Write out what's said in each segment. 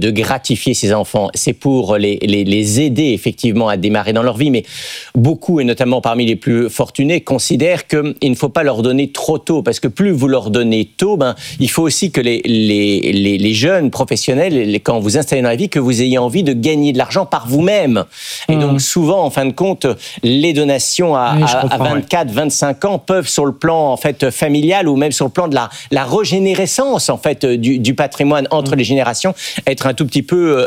de gratifier ses enfants, c'est pour les aider effectivement à démarrer dans leur vie, mais beaucoup, et notamment parmi les plus fortunés, considèrent qu'il ne faut pas leur donner trop tôt, parce que plus vous leur donnez tôt, il faut aussi que les jeunes professionnels, quand vous installez dans la vie, que vous ayez envie de gagner de l'argent par vous-même. Et donc souvent, en fin de compte, les donations à 24, 25 ans peuvent, sur le plan en fait familial ou même sur le plan de la régénérescence en fait du patrimoine entre les générations, être un tout petit peu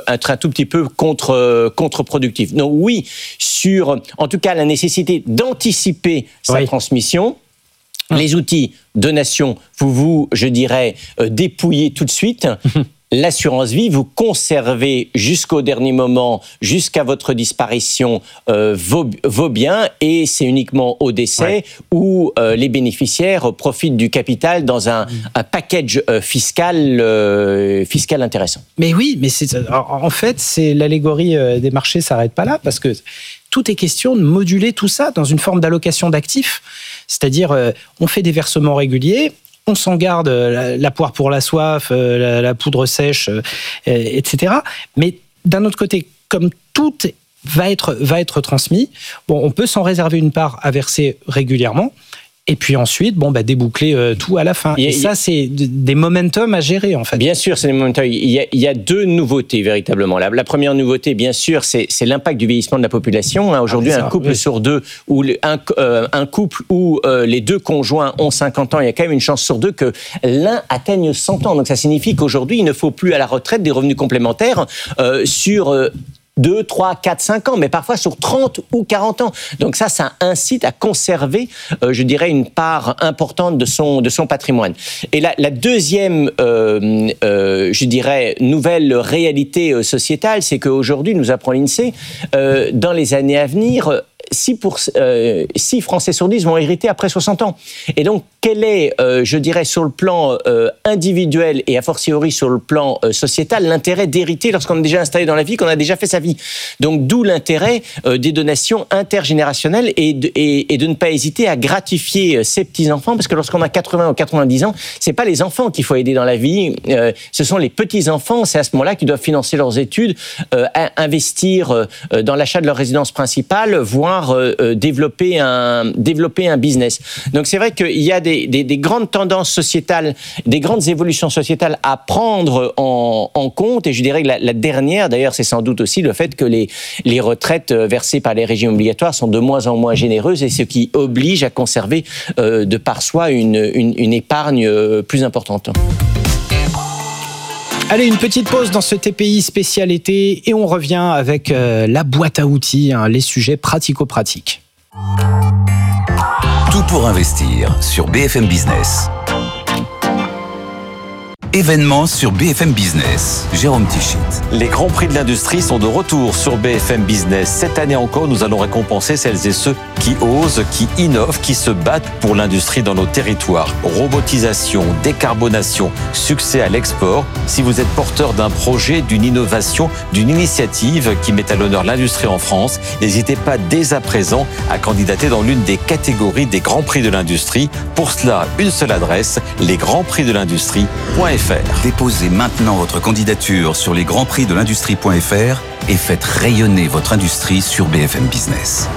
contre-productif. Donc oui, sur en tout cas la nécessité d'anticiper sa transmission. Les outils donation, je dirais, dépouillez tout de suite. L'assurance vie, vous conservez jusqu'au dernier moment, jusqu'à votre disparition, vos biens, et c'est uniquement au décès où les bénéficiaires profitent du capital dans un package fiscal intéressant. Mais oui, mais en fait, c'est l'allégorie des marchés s'arrête pas là, parce que tout est question de moduler tout ça dans une forme d'allocation d'actifs. C'est-à-dire, on fait des versements réguliers, on s'en garde la poire pour la soif, la poudre sèche, etc. Mais d'un autre côté, comme tout va être transmis, on peut s'en réserver une part à verser régulièrement. Et puis ensuite, déboucler tout à la fin. Et ça, c'est des momentum à gérer, en fait. Bien sûr, c'est des momentum. Il y a deux nouveautés, véritablement. La première nouveauté, bien sûr, c'est l'impact du vieillissement de la population. Aujourd'hui, un couple sur deux, ou un couple où les deux conjoints ont 50 ans, il y a quand même une chance sur deux que l'un atteigne 100 ans. Donc ça signifie qu'aujourd'hui, il ne faut plus à la retraite des revenus complémentaires sur 2, 3, 4, 5 ans, mais parfois sur 30 ou 40 ans. Donc ça incite à conserver, je dirais, une part importante de son patrimoine. Et la deuxième, je dirais, nouvelle réalité sociétale, c'est qu'aujourd'hui, nous apprend l'INSEE, dans les années à venir, 6 Français sur 10 vont hériter après 60 ans. Et donc, quel est, je dirais, sur le plan individuel et a fortiori sur le plan sociétal, l'intérêt d'hériter lorsqu'on est déjà installé dans la vie, qu'on a déjà fait sa vie. Donc, d'où l'intérêt des donations intergénérationnelles et de ne pas hésiter à gratifier ses petits-enfants, parce que lorsqu'on a 80 ou 90 ans, c'est pas les enfants qu'il faut aider dans la vie, ce sont les petits-enfants, c'est à ce moment-là qu'ils doivent financer leurs études, investir dans l'achat de leur résidence principale, voire développer un business. Donc c'est vrai qu'il y a des grandes tendances sociétales, des grandes évolutions sociétales à prendre en compte, et je dirais que la dernière, d'ailleurs, c'est sans doute aussi le fait que les retraites versées par les régimes obligatoires sont de moins en moins généreuses, et ce qui oblige à conserver de par soi une épargne plus importante. Allez, une petite pause dans ce TPI spécial été et on revient avec la boîte à outils, les sujets pratico-pratiques. Tout pour investir sur BFM Business. Événements sur BFM Business. Jérôme Tichit. Les grands prix de l'industrie sont de retour sur BFM Business. Cette année encore, nous allons récompenser celles et ceux qui osent, qui innovent, qui se battent pour l'industrie dans nos territoires. Robotisation, décarbonation, succès à l'export. Si vous êtes porteur d'un projet, d'une innovation, d'une initiative qui met à l'honneur l'industrie en France, n'hésitez pas dès à présent à candidater dans l'une des catégories des grands prix de l'industrie. Pour cela, une seule adresse, lesgrandsprixdelindustrie.fr. Déposez maintenant votre candidature sur lesgrandsprixdelindustrie.fr et faites rayonner votre industrie sur BFM Business.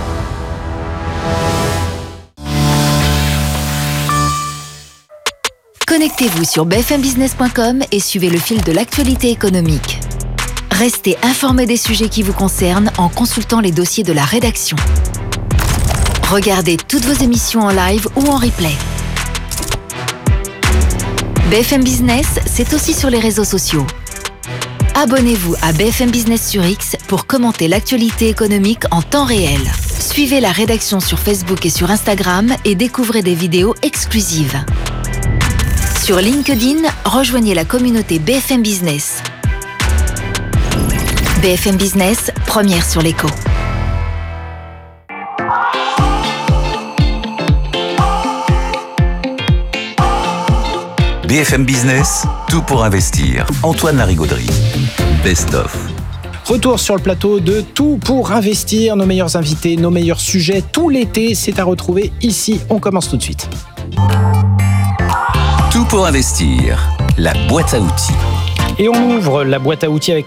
Connectez-vous sur bfmbusiness.com et suivez le fil de l'actualité économique. Restez informé des sujets qui vous concernent en consultant les dossiers de la rédaction. Regardez toutes vos émissions en live ou en replay. BFM Business, c'est aussi sur les réseaux sociaux. Abonnez-vous à BFM Business sur X pour commenter l'actualité économique en temps réel. Suivez la rédaction sur Facebook et sur Instagram et découvrez des vidéos exclusives. Sur LinkedIn, rejoignez la communauté BFM Business. BFM Business, première sur l'écho. BFM Business, tout pour investir. Antoine Larigauderie. Best of. Retour sur le plateau de Tout pour investir. Nos meilleurs invités, nos meilleurs sujets tout l'été, c'est à retrouver ici. On commence tout de suite. Tout pour investir. La boîte à outils. Et on ouvre la boîte à outils avec